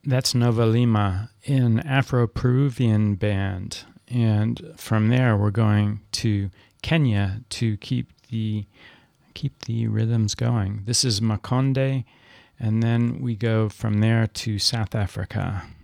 That's Nova Lima, an Afro-Peruvian band. And from there, we're going to Kenya to keep the rhythms going. This is Makonde, and then we go from there to South Africa.